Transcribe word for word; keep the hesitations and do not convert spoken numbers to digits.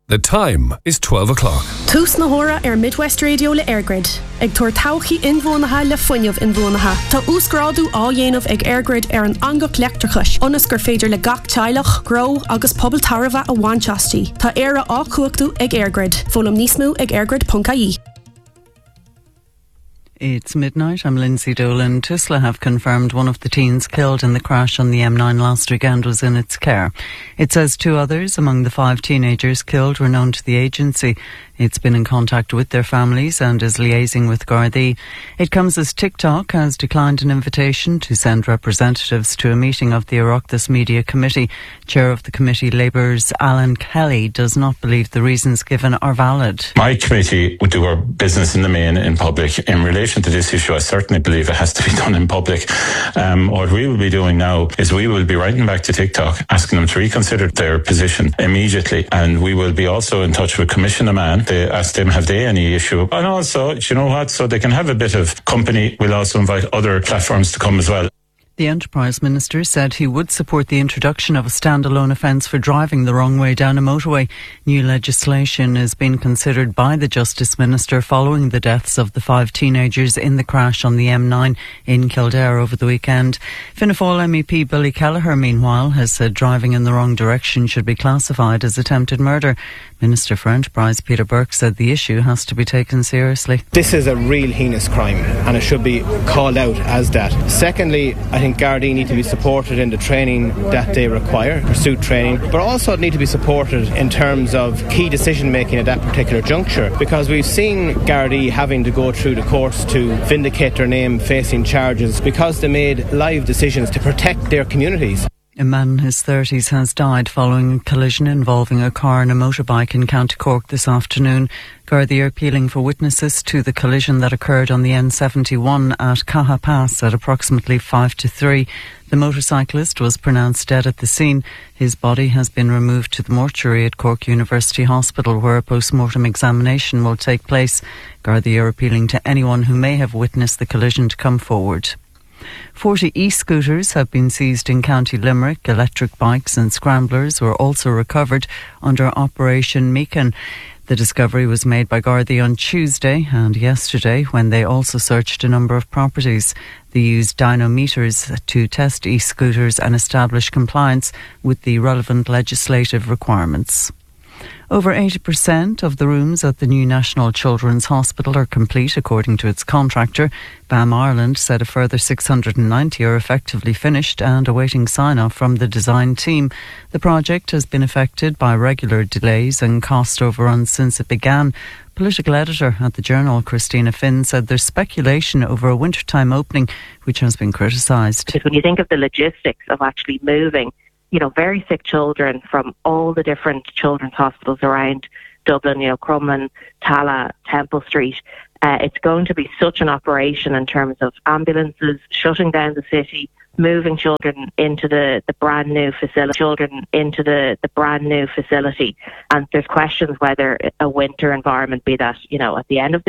The time is twelve o'clock. Tús na hora ar Midwest Radio le Airgrid. Ag tuair tauchaí inmhónatha le fuinneamh inmhónatha. Tá úscrádú á dhéanamh ag Airgrid ar an angach leictrachais. Onas gur féidir le gach teilech, gro agus pobl tarbha a bhainteastí. Tá éire á cuachtú ag Airgrid. Fólam níos mó ag airgrid dot I E. It's midnight. I'm Lindsay Dolan. Tusla have confirmed one of the teens killed in the crash on the M nine last weekend was in its care. It says two others among the five teenagers killed were known to the agency. It's been in contact with their families and is liaising with Gardaí. It comes as TikTok has declined an invitation to send representatives to a meeting of the Oireachtas Media Committee. Chair of the committee, Labour's Alan Kelly, does not believe the reasons given are valid. My committee would do our business in the main in public. In relation to this issue, I certainly believe it has to be done in public. Um, what we will be doing now is we will be writing back to TikTok, asking them to reconsider their position immediately. And we will be also in touch with Commissioner Mann. They ask them, have they any issue? And also, you know what, so they can have a bit of company. We'll also invite other platforms to come as well. The Enterprise Minister said he would support the introduction of a standalone offence for driving the wrong way down a motorway. New legislation is being considered by the Justice Minister following the deaths of the five teenagers in the crash on the M nine in Kildare over the weekend. Fianna Fáil M E P Billy Kelleher, meanwhile, has said driving in the wrong direction should be classified as attempted murder. Minister for Enterprise Peter Burke said the issue has to be taken seriously. This is a real heinous crime and it should be called out as that. Secondly, I think Gardaí need to be supported in the training that they require, pursuit training, but also need to be supported in terms of key decision making at that particular juncture, because we've seen Gardaí having to go through the courts to vindicate their name facing charges because they made live decisions to protect their communities. A man in his thirties has died following a collision involving a car and a motorbike in County Cork this afternoon. Gardaí are appealing for witnesses to the collision that occurred on the N seventy-one at Caha Pass at approximately five to three. The motorcyclist was pronounced dead at the scene. His body has been removed to the mortuary at Cork University Hospital, where a post-mortem examination will take place. Gardaí are appealing to anyone who may have witnessed the collision to come forward. forty e-scooters have been seized in County Limerick. Electric bikes and scramblers were also recovered under Operation Meakin. The discovery was made by Gardaí on Tuesday and yesterday when they also searched a number of properties. They used dynometers to test e-scooters and establish compliance with the relevant legislative requirements. Over eighty percent of the rooms at the new National Children's Hospital are complete, according to its contractor. B A M Ireland said a further six hundred ninety are effectively finished and awaiting sign-off from the design team. The project has been affected by regular delays and cost overruns since it began. Political editor at the Journal, Christina Finn, said there's speculation over a wintertime opening, which has been criticised. Because when you think of the logistics of actually moving, you know, very sick children from all the different children's hospitals around Dublin, you know, Crumlin, Tala, Temple Street. Uh, it's going to be such an operation in terms of ambulances, shutting down the city, moving children into the, the brand new facility, children into the, the brand new facility. And there's questions whether a winter environment, be that, you know, at the end of the